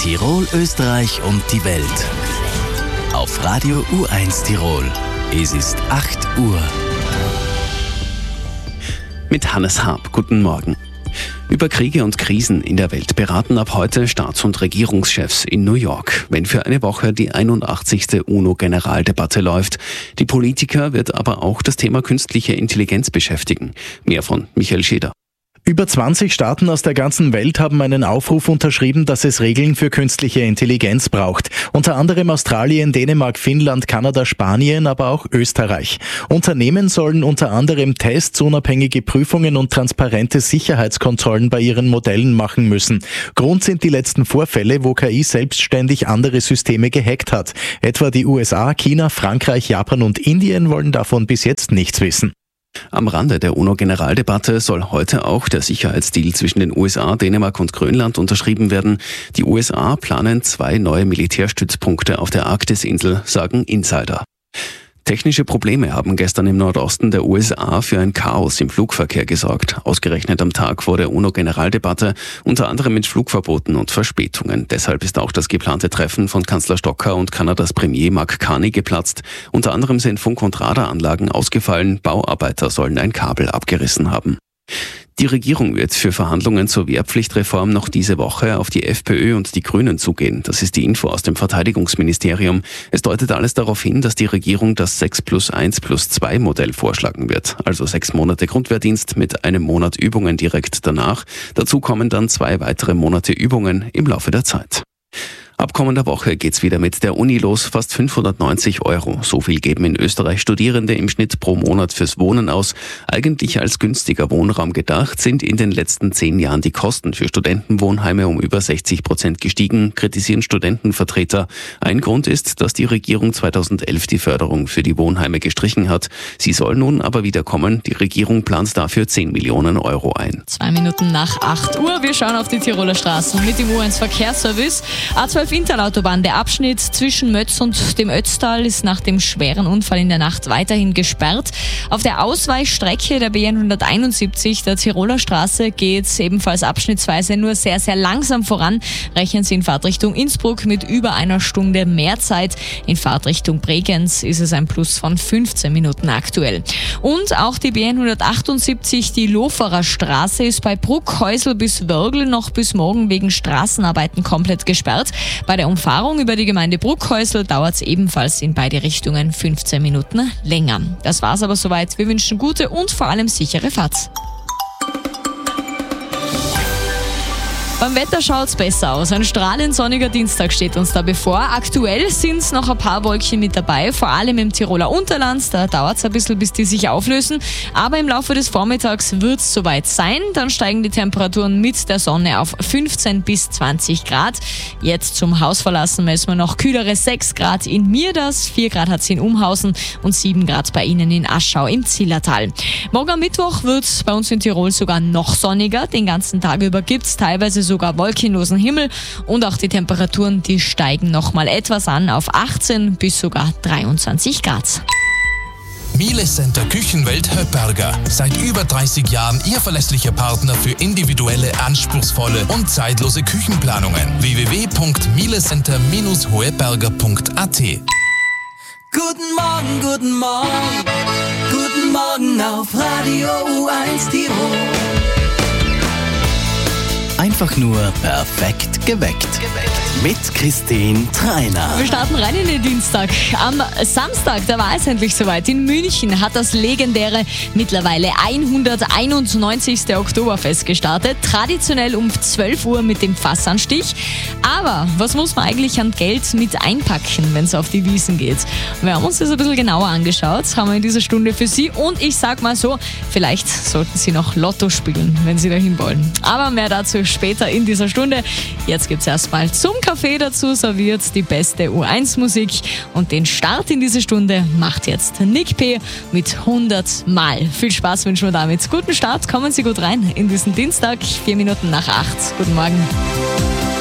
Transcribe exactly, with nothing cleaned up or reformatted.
Tirol, Österreich und die Welt. Auf Radio U eins Tirol. Es ist acht Uhr. Mit Hannes Haab. Guten Morgen. Über Kriege und Krisen in der Welt beraten ab heute Staats- und Regierungschefs in New York, wenn für eine Woche die einundachtzigste UNO-Generaldebatte läuft. Die Politiker wird aber auch das Thema künstliche Intelligenz beschäftigen. Mehr von Michael Scheder. Über zwanzig Staaten aus der ganzen Welt haben einen Aufruf unterschrieben, dass es Regeln für künstliche Intelligenz braucht. Unter anderem Australien, Dänemark, Finnland, Kanada, Spanien, aber auch Österreich. Unternehmen sollen unter anderem Tests, unabhängige Prüfungen und transparente Sicherheitskontrollen bei ihren Modellen machen müssen. Grund sind die letzten Vorfälle, wo K I selbstständig andere Systeme gehackt hat. Etwa die U S A, China, Frankreich, Japan und Indien wollen davon bis jetzt nichts wissen. Am Rande der UNO-Generaldebatte soll heute auch der Sicherheitsdeal zwischen den U S A, Dänemark und Grönland unterschrieben werden. Die U S A planen zwei neue Militärstützpunkte auf der Arktisinsel, sagen Insider. Technische Probleme haben gestern im Nordosten der U S A für ein Chaos im Flugverkehr gesorgt. Ausgerechnet am Tag vor der UNO-Generaldebatte, unter anderem mit Flugverboten und Verspätungen. Deshalb ist auch das geplante Treffen von Kanzler Stocker und Kanadas Premier Mark Carney geplatzt. Unter anderem sind Funk- und Radaranlagen ausgefallen. Bauarbeiter sollen ein Kabel abgerissen haben. Die Regierung wird für Verhandlungen zur Wehrpflichtreform noch diese Woche auf die FPÖ und die Grünen zugehen. Das ist die Info aus dem Verteidigungsministerium. Es deutet alles darauf hin, dass die Regierung das sechs plus eins plus zwei Modell vorschlagen wird. Also sechs Monate Grundwehrdienst mit einem Monat Übungen direkt danach. Dazu kommen dann zwei weitere Monate Übungen im Laufe der Zeit. Ab kommender Woche geht's wieder mit der Uni los, fast fünfhundertneunzig Euro. So viel geben in Österreich Studierende im Schnitt pro Monat fürs Wohnen aus. Eigentlich als günstiger Wohnraum gedacht, sind in den letzten zehn Jahren die Kosten für Studentenwohnheime um über sechzig Prozent gestiegen, kritisieren Studentenvertreter. Ein Grund ist, dass die Regierung zweitausendelf die Förderung für die Wohnheime gestrichen hat. Sie soll nun aber wieder kommen. Die Regierung plant dafür zehn Millionen Euro ein. Zwei Minuten nach acht Uhr. Wir schauen auf die Tiroler Straßen mit dem U eins Verkehrsservice. A zwölf Interautobahn. Der Abschnitt zwischen Mötz und dem Ötztal ist nach dem schweren Unfall in der Nacht weiterhin gesperrt. Auf der Ausweichstrecke der B N hunderteinundsiebzig der Tiroler Straße geht es ebenfalls abschnittsweise nur sehr, sehr langsam voran. Rechnen Sie in Fahrtrichtung Innsbruck mit über einer Stunde mehr Zeit. In Fahrtrichtung Bregenz ist es ein Plus von fünfzehn Minuten aktuell. Und auch die B N hundertachtundsiebzig, die Loferer Straße, ist bei Bruckhäusl bis Wörgl noch bis morgen wegen Straßenarbeiten komplett gesperrt. Bei der Umfahrung über die Gemeinde Bruckhäusl dauert es ebenfalls in beide Richtungen fünfzehn Minuten länger. Das war's aber soweit. Wir wünschen gute und vor allem sichere Fahrt. Beim Wetter schaut's besser aus. Ein strahlend sonniger Dienstag steht uns da bevor. Aktuell sind's noch ein paar Wolkchen mit dabei, vor allem im Tiroler Unterland. Da dauert's ein bisschen, bis die sich auflösen. Aber im Laufe des Vormittags wird's soweit sein. Dann steigen die Temperaturen mit der Sonne auf fünfzehn bis zwanzig Grad. Jetzt zum Hausverlassen messen wir noch kühlere sechs Grad in Mirdas, vier Grad hat's in Umhausen und sieben Grad bei Ihnen in Aschau im Zillertal. Morgen am Mittwoch wird's bei uns in Tirol sogar noch sonniger. Den ganzen Tag über gibt's teilweise sogar wolkenlosen Himmel und auch die Temperaturen, die steigen noch mal etwas an auf achtzehn bis sogar dreiundzwanzig Grad. Miele Center Küchenwelt Höpperger. Seit über dreißig Jahren Ihr verlässlicher Partner für individuelle, anspruchsvolle und zeitlose Küchenplanungen. w w w punkt mielecenter Bindestrich hoeberger punkt a t. Guten Morgen, guten Morgen, guten Morgen auf Radio U eins Tirol. Einfach nur perfekt geweckt. Mit Christine Treiner. Wir starten rein in den Dienstag. Am Samstag, da war es endlich soweit. In München hat das legendäre, mittlerweile hunderteinundneunzigste Oktoberfest gestartet. Traditionell um zwölf Uhr mit dem Fassanstich. Aber was muss man eigentlich an Geld mit einpacken, wenn es auf die Wiesn geht? Wir haben uns das ein bisschen genauer angeschaut, haben wir in dieser Stunde für Sie. Und ich sag mal so, vielleicht sollten Sie noch Lotto spielen, wenn Sie dahin wollen. Aber mehr dazu später in dieser Stunde. Jetzt gibt's erstmal zum Kaffee dazu serviert die beste U eins Musik und den Start in diese Stunde macht jetzt Nick P. mit hundert Mal. Viel Spaß wünschen wir damit. Guten Start, kommen Sie gut rein in diesen Dienstag, vier Minuten nach acht. Guten Morgen.